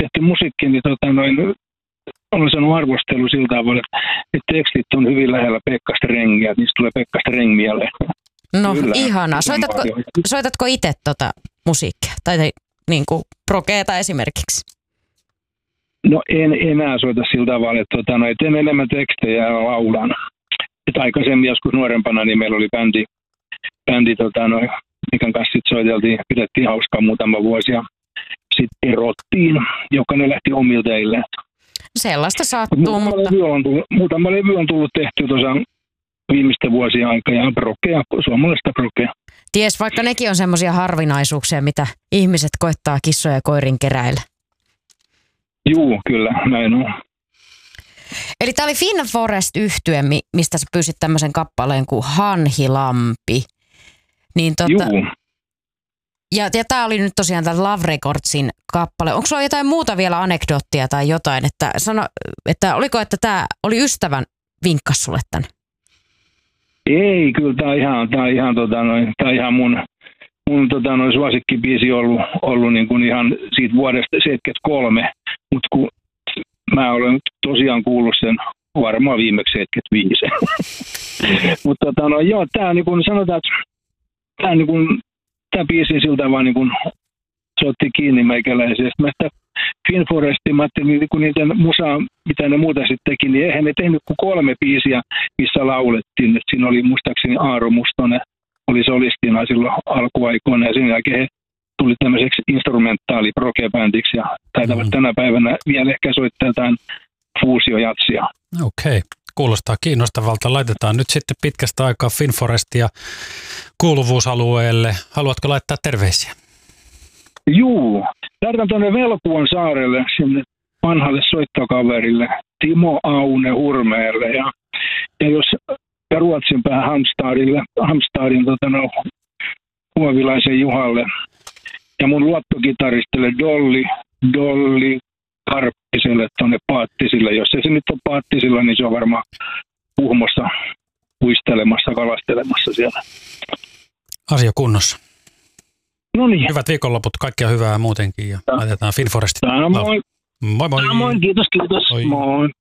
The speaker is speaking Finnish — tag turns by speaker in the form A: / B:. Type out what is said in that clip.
A: tehty musiikki, niin olen saanut arvostelu sillä tavalla, että tekstit on hyvin lähellä Pekka Strengiä, niistä tulee Pekka Streng mieleen.
B: No kyllä, ihanaa. Soitatko itse musiikkia tai niin kuin progeeta esimerkiksi?
A: No en enää soita sillä tavalla, että teen enemmän tekstejä ja laulan. Että aikaisemmin joskus nuorempana niin meillä oli bändi mikä kanssa sitten soiteltiin, pidettiin hauskaa muutama vuosi ja sitten erottiin, jokainen lähti omilta teille.
B: Sellaista sattuu,
A: muutama levy on tullut tehty tuossa viimeisten vuosien aikaa ja suomalaista prokea.
B: Ties, vaikka nekin on semmoisia harvinaisuuksia, mitä ihmiset koettaa kissoja ja koirin keräillä.
A: Juu, kyllä, näin on.
B: Eli tämä oli Finn Forest-yhtye, mistä sä pyysit tämmöisen kappaleen kuin Hanhilampi. Niin
A: Juu.
B: Ja tämä oli nyt tosiaan tämä Love Recordsin kappale. Onko sulla jotain muuta vielä anekdoottia tai jotain? Että sano, että oliko, että tämä oli ystävän vinkkas sulle tän?
A: Ei, kyllä tämä on ihan mun suosikkibiisi ollut niin kuin ihan siitä vuodesta 73, mutta kun mä olen tosiaan kuullut sen varmaan viimeksi 75. Mutta tämä niin kuin sanotaan, että tämä biisi siltä vaan niin kuin se otti kiinni meikäläisestä. Mä sitä Finn Forestin, mä ajattelin niin niiden musaa, mitä ne muuta sitten teki, niin eihän ne tehnyt kuin 3 biisiä, missä laulettiin. Et siinä oli muistaakseni Aaro Mustonen, oli solistina silloin alkuaikoina ja sen jälkeen he tuli tämmöiseksi instrumentaali-proge-bändiksi ja taitavat tänä päivänä vielä ehkä soittaa jotain fuusiojatsia.
C: Okei. Kuulostaa kiinnostavalta. Laitetaan nyt sitten pitkästä aikaa Finn Forestia kuuluvuusalueelle. Haluatko laittaa terveisiä?
A: Juu. Lähdetään tuonne Velkuon saarelle, sinne vanhalle soittokaverille, Timo Aune Hurmeelle ja Ruotsin päähän Halmstadin Huovilaisen Juhalle ja mun luottokitaristille Dolly Karppiselle tuonne Paattisille. Jos ei se nyt ole Paattisilla, niin se on varmaan Kuhmossa puistelemassa, kalastelemassa siellä.
C: Asia kunnossa.
A: No niin.
C: Hyvät viikonloput, kaikkea hyvää muutenkin ja laitetaan Finn Forestin.
A: Moi.
C: Moi moi.
A: Moi, kiitos.
C: Moi.
A: Moi.